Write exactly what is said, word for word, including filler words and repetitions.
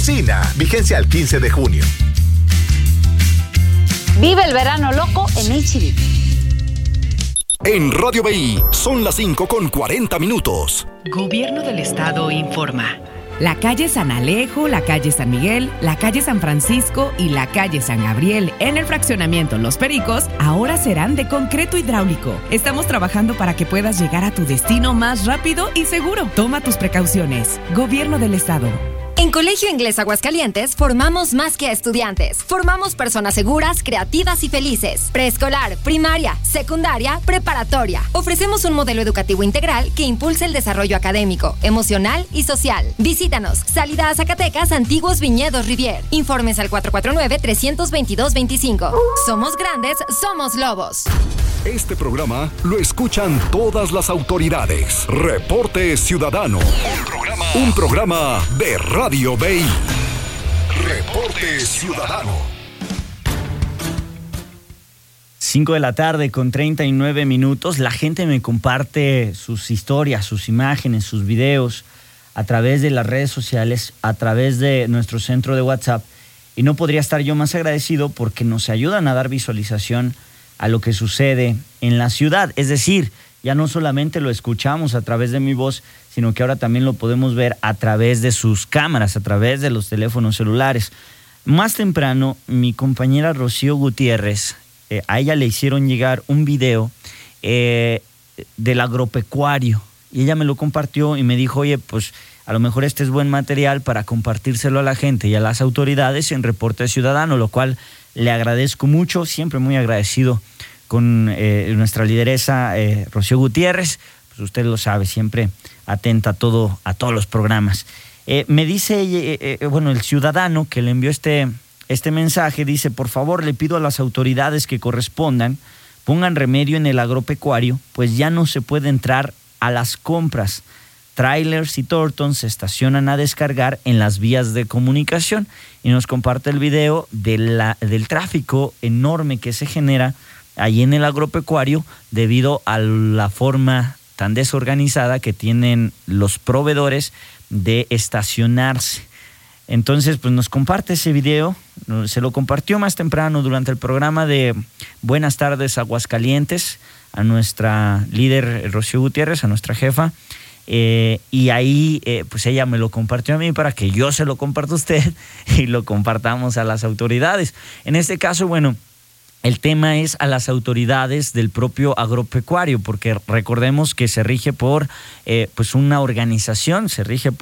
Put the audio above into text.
Cocina, vigencia al quince de junio. Vive el verano loco en H D. En Radio B I son las cinco con cuarenta minutos. Gobierno del Estado informa. La calle San Alejo, la calle San Miguel, la calle San Francisco y la calle San Gabriel en el fraccionamiento Los Pericos ahora serán de concreto hidráulico. Estamos trabajando para que puedas llegar a tu destino más rápido y seguro. Toma tus precauciones. Gobierno del Estado. En Colegio Inglés Aguascalientes formamos más que a estudiantes. Formamos personas seguras, creativas y felices. Preescolar, primaria, secundaria, preparatoria. Ofrecemos un modelo educativo integral que impulsa el desarrollo académico, emocional y social. Visítanos. Salida a Zacatecas, Antiguos Viñedos Rivier. Informes al cuatro cuatro nueve, tres dos dos, dos cinco. Somos grandes, somos lobos. Este programa lo escuchan todas las autoridades. Reporte Ciudadano. Un programa, un programa de Radio B I. Reporte Ciudadano. cinco de la tarde con treinta y nueve minutos. La gente me comparte sus historias, sus imágenes, sus videos a través de las redes sociales, a través de nuestro centro de WhatsApp. Y no podría estar yo más agradecido porque nos ayudan a dar visualización a lo que sucede en la ciudad. Es decir, ya no solamente lo escuchamos a través de mi voz, sino que ahora también lo podemos ver a través de sus cámaras, a través de los teléfonos celulares. Más temprano, mi compañera Rocío Gutiérrez, eh, a ella le hicieron llegar un video eh, del agropecuario, y ella me lo compartió y me dijo, oye, pues a lo mejor este es buen material para compartírselo a la gente y a las autoridades en Reporte Ciudadano, lo cual le agradezco mucho, siempre muy agradecido con eh, nuestra lideresa eh, Rocío Gutiérrez. Pues usted lo sabe, siempre atenta a todo, a todos los programas. Eh, me dice, eh, eh, bueno, el ciudadano que le envió este, este mensaje, dice, por favor, le pido a las autoridades que correspondan, pongan remedio en el agropecuario, pues ya no se puede entrar a las compras. Trailers y tortons se estacionan a descargar en las vías de comunicación, y nos comparte el video de la, del tráfico enorme que se genera allí en el agropecuario debido a la forma tan desorganizada que tienen los proveedores de estacionarse. Entonces, pues nos comparte ese video, se lo compartió más temprano durante el programa de Buenas Tardes Aguascalientes a nuestra líder Rocío Gutiérrez, a nuestra jefa. Eh, y ahí eh, pues ella me lo compartió a mí para que yo se lo comparta a usted y lo compartamos a las autoridades. En este caso, bueno, el tema es a las autoridades del propio agropecuario, porque recordemos que se rige por eh, pues una organización, se rige por